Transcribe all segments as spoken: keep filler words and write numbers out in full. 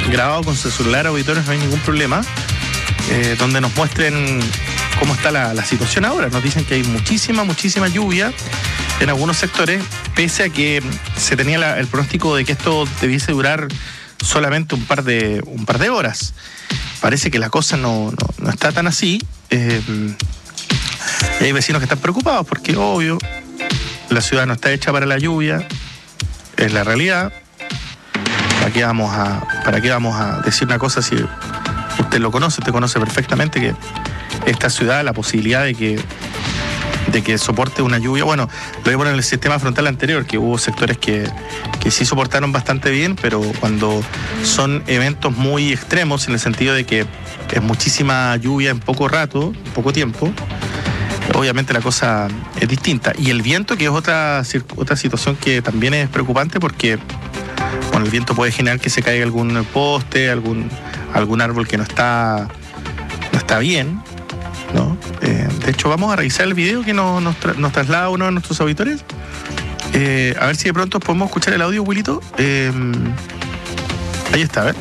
grabado con su celular, auditores, no hay ningún problema, eh, donde nos muestren cómo está la, la situación ahora. Nos dicen que hay muchísima, muchísima lluvia en algunos sectores, pese a que se tenía la, el pronóstico de que esto debiese durar solamente un par de, un par de horas. Parece que la cosa no, no, no está tan así. Eh, hay vecinos que están preocupados porque, obvio, la ciudad no está hecha para la lluvia, es la realidad. ¿Para qué vamos a, para qué vamos a decir una cosa si usted lo conoce? Usted conoce perfectamente que esta ciudad, la posibilidad de que, de que soporte una lluvia, bueno, lo vimos en el sistema frontal anterior, que hubo sectores que, que sí soportaron bastante bien, pero cuando son eventos muy extremos, en el sentido de que es muchísima lluvia en poco rato, en poco tiempo, obviamente la cosa es distinta. Y el viento, que es otra, otra situación que también es preocupante, porque bueno, el viento puede generar que se caiga algún poste, algún, algún árbol que no está, no está bien, ¿no? Eh, de hecho, vamos a revisar el video que nos, nos, tra- nos traslada uno de nuestros auditores. Eh, a ver si de pronto podemos escuchar el audio, Wilito. Eh, ahí está, a ver.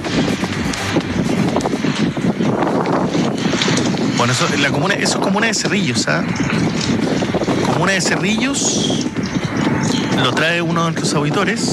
Bueno, eso, la comuna, eso es comuna de Cerrillos, ¿sabes? Comuna de Cerrillos lo trae uno de nuestros auditores,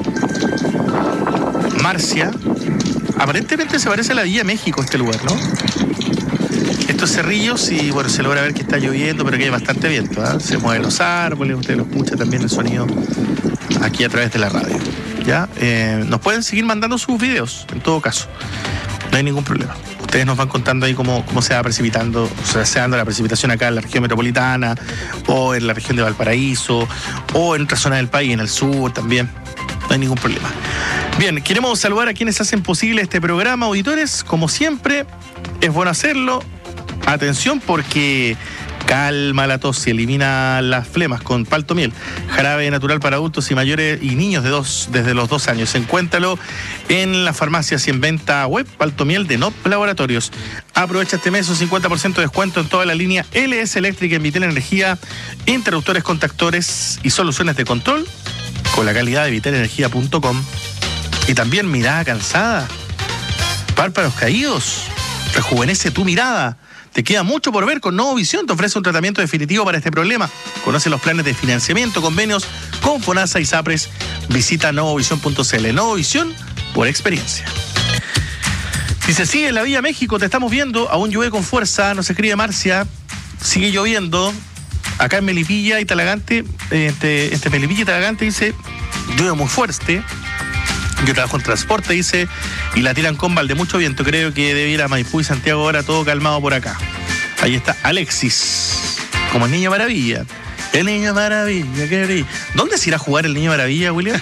Marcia. Aparentemente se parece a la Villa México este lugar, ¿no? Esto es Cerrillos y bueno, se logra ver que está lloviendo, pero que hay bastante viento, ¿eh? Se mueven los árboles, usted lo escucha también el sonido aquí a través de la radio, ¿ya? Eh, nos pueden seguir mandando sus videos, en todo caso, no hay ningún problema. Ustedes nos van contando ahí cómo, cómo se va precipitando, o sea, se va dando la precipitación acá en la región metropolitana, o en la región de Valparaíso, o en otras zonas del país, en el sur también, no hay ningún problema. Bien, queremos saludar a quienes hacen posible este programa, auditores, como siempre, es bueno hacerlo. Atención, porque calma la tos y elimina las flemas con Paltomiel, jarabe natural para adultos y mayores y niños de dos, desde los dos años. Encuéntralo en las farmacias y en venta web. Paltomiel de N O P Laboratorios. Aprovecha este mes un cincuenta por ciento de descuento en toda la línea L S Eléctrica, en Vitel Energía, interruptores, contactores y soluciones de control con la calidad de vitel energía punto com. Y también mirada cansada, párpados caídos, rejuvenece tu mirada. Te queda mucho por ver con Novovisión. Te ofrece un tratamiento definitivo para este problema. Conoce los planes de financiamiento, convenios con FONASA y SAPRES. Visita novovisión punto c l. Novovisión por experiencia. Si se sigue en la Villa México, te estamos viendo. Aún llueve con fuerza. Nos escribe Marcia. Sigue lloviendo. Acá en Melipilla y Talagante, entre, entre Melipilla y Talagante, dice, llueve muy fuerte. Yo trabajo en transporte, dice, y la tiran con bal de mucho viento. Creo que debe ir a Maipú y Santiago ahora, todo calmado por acá. Ahí está Alexis, como el Niño Maravilla. El Niño Maravilla, qué brilla. ¿Dónde se irá a jugar el Niño Maravilla, William?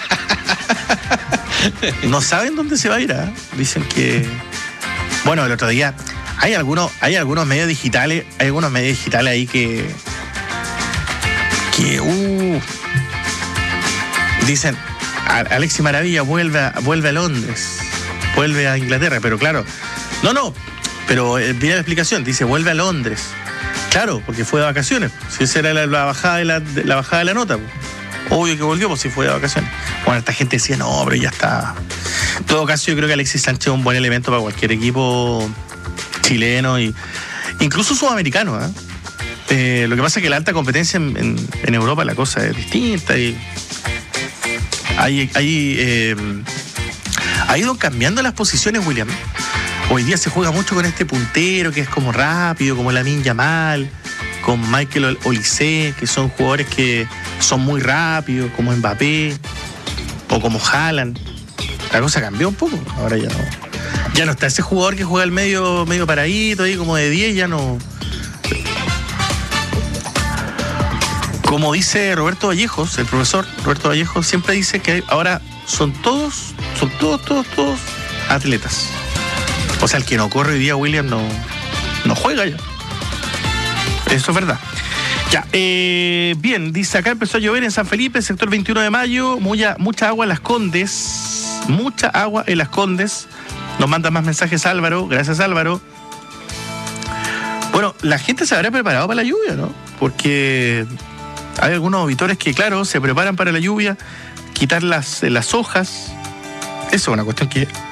No saben dónde se va a ir, ¿eh? Dicen que... Bueno, el otro día, hay algunos, hay algunos medios digitales, hay algunos medios digitales ahí que... Que, uh... Dicen... Alexis Maravilla vuelve a, vuelve a Londres, vuelve a Inglaterra, pero claro, no, no, pero eh, viene la explicación, dice vuelve a Londres, claro, porque fue de vacaciones, si esa era la, la bajada de la, de, la bajada de la nota, pues. Obvio que volvió, pues si fue de vacaciones. Bueno, esta gente decía, no, pero ya está. En todo caso, yo creo que Alexis Sánchez es un buen elemento para cualquier equipo chileno y incluso sudamericano, ¿eh? Eh, lo que pasa es que la alta competencia en, en, en Europa la cosa es distinta y Hay, hay, eh, ha ido cambiando las posiciones, William. Hoy día se juega mucho con este puntero que es como rápido, como Lamine Yamal, con Michael Olise, que son jugadores que son muy rápidos, como Mbappé o como Haaland. La cosa cambió un poco. Ahora ya no, ya no está ese jugador que juega al medio, medio paradito, ahí como de diez, ya no. Como dice Roberto Vallejos, el profesor Roberto Vallejos, siempre dice que ahora son todos, son todos, todos, todos atletas. O sea, el que no corre hoy día, William, no, no juega ya. Eso es verdad. Ya, eh, bien, dice acá empezó a llover en San Felipe, sector veintiuno de mayo, mucha, mucha agua en Las Condes, mucha agua en Las Condes. Nos manda más mensajes Álvaro, gracias Álvaro. Bueno, la gente se habrá preparado para la lluvia, ¿no? Porque... hay algunos auditores que, claro, se preparan para la lluvia, quitar las, las hojas. Eso es una cuestión que